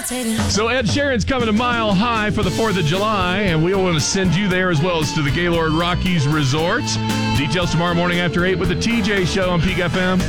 So Ed Sheeran's coming to Mile High for the 4th of July, and we want to send you there as well as to the Gaylord Rockies Resort. Details tomorrow morning after 8 with the TJ Show on Peak FM.